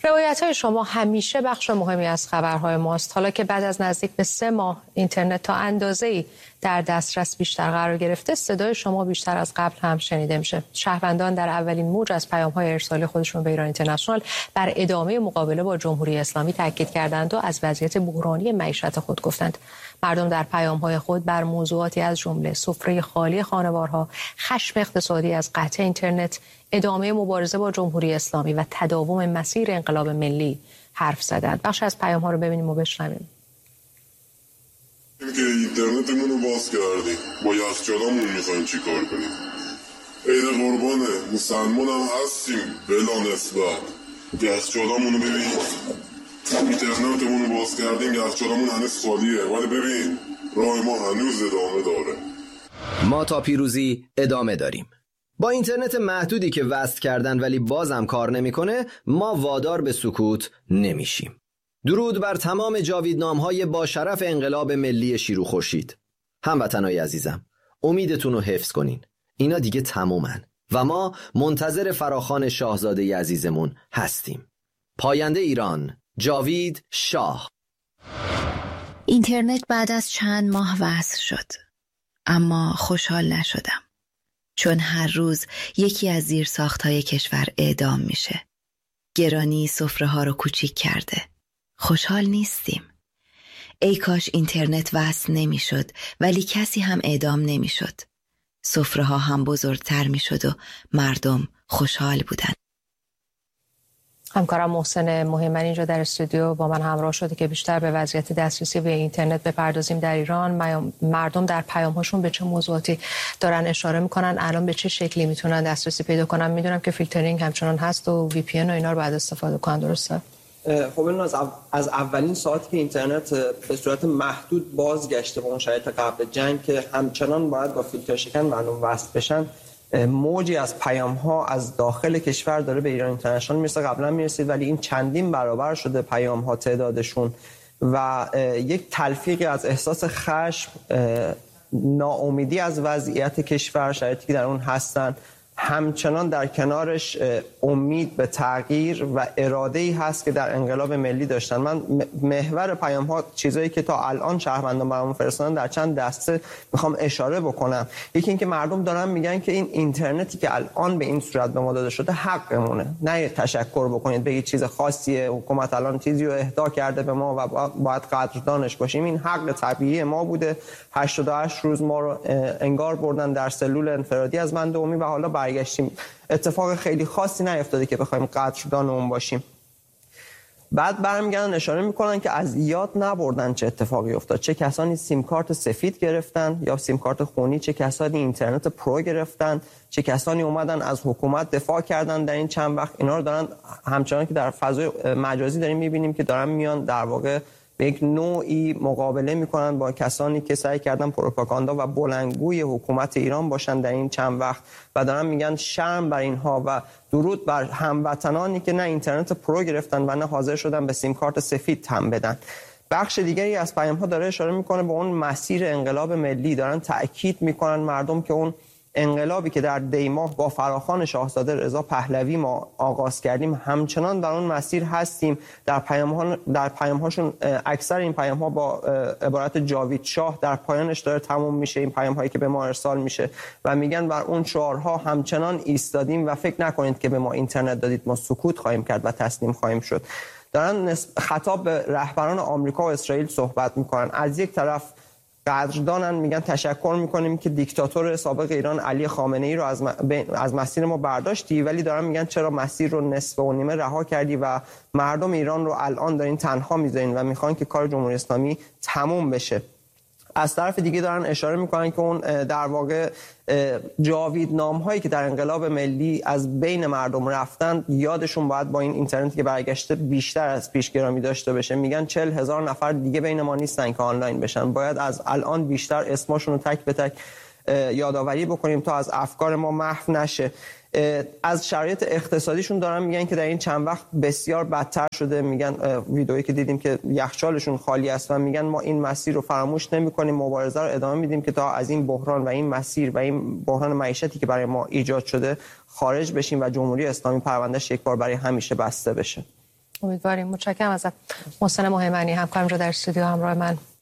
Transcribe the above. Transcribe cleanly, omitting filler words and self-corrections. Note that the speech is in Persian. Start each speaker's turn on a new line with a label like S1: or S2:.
S1: روایت‌های شما همیشه بخش مهمی از خبرهای ماست. حالا که بعد از نزدیک به 3 ماه اینترنت تا اندازه‌ای در دسترس بیشتر قرار گرفته، صدای شما بیشتر از قبل هم شنیده میشه. شهروندان در اولین موج از پیام‌های ارسالی خودشون به ایران اینترنشنال بر ادامه مقابله با جمهوری اسلامی تاکید کردند و از وضعیت بحرانی معیشت خود گفتند. مردم در پیام‌های خود بر موضوعاتی از جمله سفره خالی خانوارها، خشم اقتصادی از قطع اینترنت، ادامه مبارزه با جمهوری اسلامی و تداوم مسیر انقلاب ملی حرف زدند. بخش از پیام‌ها رو ببینیم و بشنویم.
S2: اینکه اینترنتمون رو باز کردیم، با یخچالامون میخوایم چی کار کنیم؟ عید قربانه، مسلمان هم هستیم بلا نسبت. یخچالامون رو ببین، اینترنتمون رو باز کردیم، یخچالامون هنوز خالیه، ولی ببین راه ما هنوز ادامه داره.
S3: ما تا پیروزی ادامه داریم. با اینترنت محدودی که وصل کردن ولی بازم کار نمیکنه، ما وادار به سکوت نمیشیم. درود بر تمام جاویدنام‌های با شرف انقلاب ملی شیرو خورشید. هموطنای عزیزم، امیدتون رو حفظ کنین. اینا دیگه تمومن و ما منتظر فراخوان شاهزاده عزیزمون هستیم. پاینده ایران، جاوید شاه.
S4: اینترنت بعد از چند ماه وصل شد، اما خوشحال نشدم، چون هر روز یکی از زیرساخت‌های کشور اعدام میشه. گرانی سفره‌ها رو کوچیک کرده. خوشحال نیستیم. ای کاش اینترنت وصل نمیشد ولی کسی هم اعدام نمیشد. سفره‌ها هم بزرگتر میشد و مردم خوشحال بودن.
S1: همکارم محسن مهمنی اینجا در استودیو با من همراه شده که بیشتر به وضعیت دسترسی به اینترنت بپردازیم در ایران. مردم در پیام‌هاشون به چه موضوعاتی دارن اشاره میکنن، الان به چه شکلی میتونن دسترسی پیدا کنن؟ میدونم که فیلترینگ همچنان هست و وی پی ان و اینا رو بعد استفاده کنن، درسته؟
S5: خب این از اولین ساعتی که اینترنت به صورت محدود بازگشته با اون شرایط قبل جنگ که همچنان باید با فیلتر شکن مردم وصل بشن، موجی از پیام‌ها از داخل کشور داره به ایران اینترنشنال میرسه. قبلا میرسید ولی این چندین برابر شده پیام‌ها تعدادشون و یک تلفیقی از احساس خشم، ناامیدی از وضعیت کشور، شرایطی که در اون هستن، همچنان در کنارش امید به تغییر و اراده‌ای هست که در انقلاب ملی داشتن. من محور پیام‌ها چیزایی که تا الان شهروندان برامون فرستادن در چند دسته میخوام اشاره بکنم. یکی اینکه مردم دارن میگن که این اینترنتی که الان به این صورت به ما داده شده حقمونه، نه تشکر بکنید بگید چیز خاصیه، حکومت الان چیزی رو اهدا کرده به ما و باید قدردانش باشیم. این حق طبیعی ما بوده. 88 روز ما رو انگار بردن در سلول انفرادی از من دومی و حالا برگشتیم. اتفاق خیلی خاصی نیفتاده که بخوایم قدردان اون باشیم. بعد برمیگردن اشاره میکنن که از یاد نبردن چه اتفاقی افتاد، چه کسانی سیم کارت سفید گرفتن یا سیم کارت خونی، چه کسانی اینترنت پرو گرفتن، چه کسانی اومدن از حکومت دفاع کردن در این چند وقت. اینا رو دارن همچنان که در فضای مجازی داریم میبینیم که دارن میان در واقع به یک نوعی مقابله میکنن با کسانی که سعی کردن پروپاگاندا و بلندگوی حکومت ایران باشن در این چند وقت و دارن میگن شرم بر اینها و درود بر هموطنانی که نه اینترنت پرو گرفتن و نه حاضر شدن به سیم کارت سفید هم بدن. بخش دیگری از پیام‌ها داره اشاره میکنه به اون مسیر انقلاب ملی. دارن تأکید میکنن مردم که اون انقلابی که در دیماه با فراخوان شاهزاده رضا پهلوی ما آغاز کردیم همچنان در اون مسیر هستیم. در پیام‌هاشون اکثر این پیام‌ها با عبارت جاوید شاه در پایانش داره تموم میشه. این پیام‌هایی که به ما ارسال میشه و میگن بر اون شعارها همچنان ایستادیم و فکر نکنید که به ما اینترنت دادید ما سکوت خواهیم کرد و تسلیم خواهیم شد. دارن خطاب به رهبران آمریکا و اسرائیل صحبت میکنن. از یک طرف قدردانن، میگن تشکر میکنیم که دیکتاتور سابق ایران علی خامنه‌ای رو از مسیر ما برداشتی، ولی دارن میگن چرا مسیر رو نصف و نیمه رها کردی و مردم ایران رو الان دارین تنها میذارین و میخوان که کار جمهوری اسلامی تموم بشه. از طرف دیگه دارن اشاره میکنن که اون در واقع جاویدنام هایی که در انقلاب ملی از بین مردم رفتن یادشون باید با این اینترنتی که برگشته بیشتر از پیش گرامی داشته بشه. میگن 40,000 نفر دیگه بین ما نیستن که آنلاین بشن، باید از الان بیشتر اسمشون رو تک به تک یادآوری بکنیم تا از افکار ما محو نشه. از شرایط اقتصادیشون دارن میگن که در این چند وقت بسیار بدتر شده. میگن ویدئویی که دیدیم که یخچالشون خالی است و میگن ما این مسیر رو فراموش نمی‌کنیم، مبارزه رو ادامه میدیم که تا از این بحران و این مسیر و این بحران معیشتی که برای ما ایجاد شده خارج بشیم و جمهوری اسلامی پروندهش یک بار برای همیشه بسته بشه.
S1: امیدواریم. متشکرم ازت محسن مهیمنی، همکارم رو در استودیو همراه من